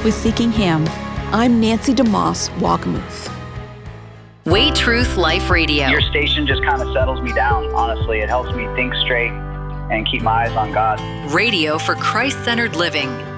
with Seeking Him. I'm Nancy DeMoss Walkamuth. Way Truth Life Radio. Your station just kind of settles me down, honestly. It helps me think straight and keep my eyes on God. Radio for Christ-centered living.